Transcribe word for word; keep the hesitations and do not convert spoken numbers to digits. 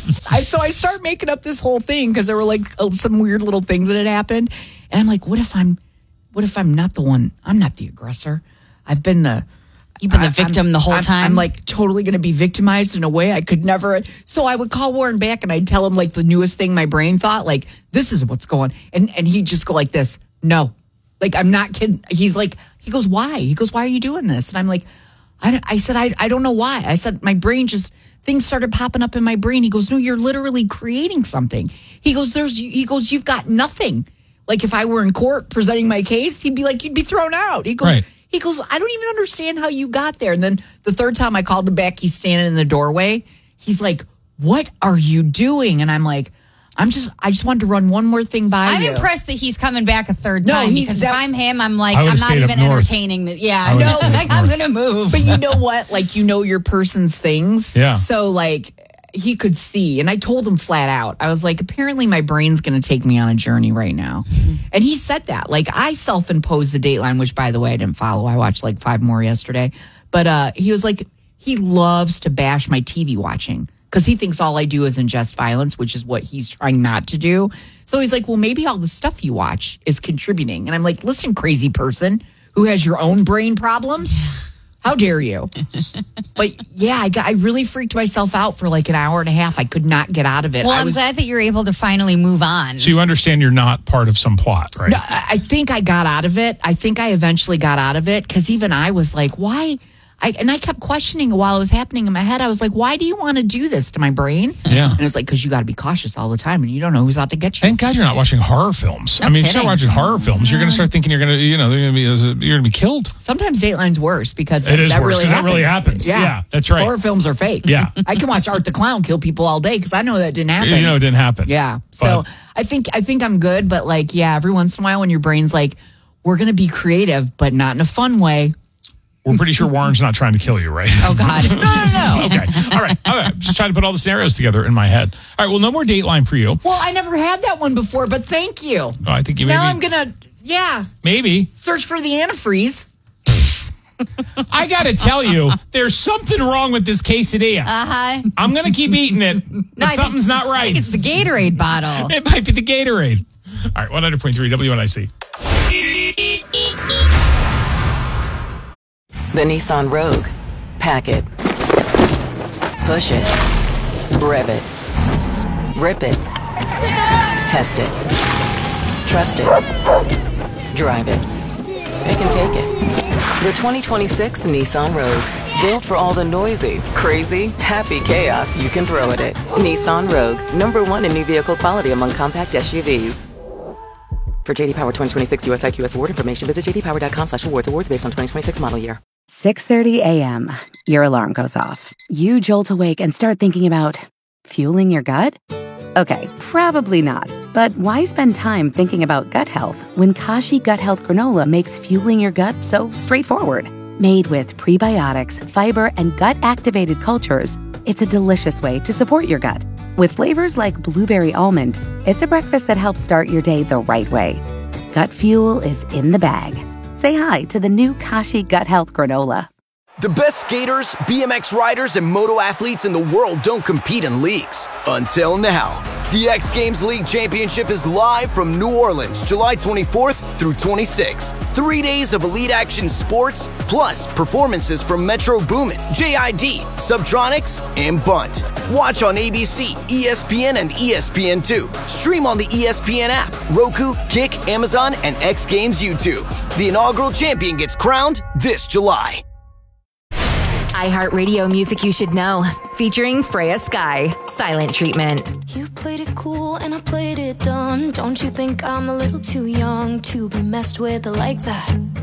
I, so I start making up this whole thing because there were like some weird little things that had happened. And I'm like, what if I'm, what if I'm not the one? I'm not the aggressor. I've been the... You've been the victim I'm, the whole I'm, time? I'm like totally going to be victimized in a way I could never. So I would call Warren back and I'd tell him like the newest thing my brain thought, like, this is what's going. And, and he'd just go like this. No, like, I'm not kidding. He's like, he goes, why? He goes, why are you doing this? And I'm like, I, I said, I, I don't know why. I said, my brain just, things started popping up in my brain. He goes, no, you're literally creating something. He goes, there's, he goes, you've got nothing. Like if I were in court presenting my case, he'd be like, you'd be thrown out. He goes, right. He goes, I don't even understand how you got there. And then the third time I called him back, he's standing in the doorway. He's like, what are you doing? And I'm like, I'm just, I just wanted to run one more thing by I'm you. I'm impressed that he's coming back a third No, time he- because that- if I'm him, I'm like, I I'm would've not stayed up even north. entertaining this. Yeah, I would've no, stayed up like, I'm north. going to move. But you know what? Like, you know your person's things. Yeah. So, like, he could see. And I told him flat out, I was like, apparently my brain's going to take me on a journey right now. And he said that. Like, I self-imposed the Dateline, which, by the way, I didn't follow. I watched, like, five more yesterday. But uh, he was like, he loves to bash my T V watching because he thinks all I do is ingest violence, which is what he's trying not to do. So he's like, well, maybe all the stuff you watch is contributing. And I'm like, listen, crazy person who has your own brain problems. How dare you? But yeah, I got, I really freaked myself out for like an hour and a half. I could not get out of it. Well, I I'm was, glad that you're able to finally move on. So you understand you're not part of some plot, right? No, I I think I got out of it. I think I eventually got out of it because even I was like, why? I, and I kept questioning while it was happening in my head. I was like, why do you want to do this to my brain? Yeah. And it was like, because you got to be cautious all the time and you don't know who's out to get you. Thank God you're not watching horror films. No I mean, if you start kidding. watching horror films, you're going to start thinking you're going to, you know, they're going to be, you're going to be killed. Sometimes Dateline's worse because It is that worse, really 'cause that happened. really happens. Yeah, that's right. Horror films are fake. Yeah. I can watch Art the Clown kill people all day because I know that didn't happen. You know, it didn't happen. Yeah. So But- I think I think I'm good, but like, yeah, every once in a while when your brain's like, we're gonna be creative, but not in a fun way. We're pretty sure Warren's not trying to kill you, right? Oh God. No, no, no. Okay. All right. All right. Just trying to put all the scenarios together in my head. All right. Well, no more Dateline for you. Well, I never had that one before, but thank you. Oh, I think you maybe. Now I'm gonna yeah, maybe. search for the antifreeze. I got to tell you, there's something wrong with this quesadilla. Uh-huh. I'm going to keep eating it, but No, I think- something's not I right. think it's the Gatorade bottle. It might be the Gatorade. All right. one hundred point three W N I C. The Nissan Rogue. Pack it. Push it. Rev it. Rip it. Test it. Trust it. Drive it. It can take it. The twenty twenty-six Nissan Rogue. Built for all the noisy, crazy, happy chaos you can throw at it. Nissan Rogue. Number one in new vehicle quality among compact S U Vs. For J D Power twenty twenty-six U S I Q S award information, visit j d power dot com slash awards. Awards based on twenty twenty-six model year. six thirty a.m. Your alarm goes off. You jolt awake and start thinking about fueling your gut? Okay, probably not. But why spend time thinking about gut health when Kashi Gut Health Granola makes fueling your gut so straightforward? Made with prebiotics, fiber, and gut-activated cultures, it's a delicious way to support your gut. With flavors like blueberry almond, it's a breakfast that helps start your day the right way. Gut fuel is in the bag. Say hi to the new Kashi Gut Health Granola. The best skaters, B M X riders, and moto athletes in the world don't compete in leagues. Until now. The X Games League Championship is live from New Orleans, July twenty-fourth through twenty-sixth. Three days of elite action sports, plus performances from Metro Boomin, J I D, Subtronics, and Bunt. Watch on A B C, E S P N, and E S P N two. Stream on the E S P N app, Roku, Kick, Amazon, and X Games YouTube. The inaugural champion gets crowned this July. iHeartRadio music you should know, featuring Freya Sky, Silent Treatment. You played it cool and I played it dumb. Don't you think I'm a little too young to be messed with like that?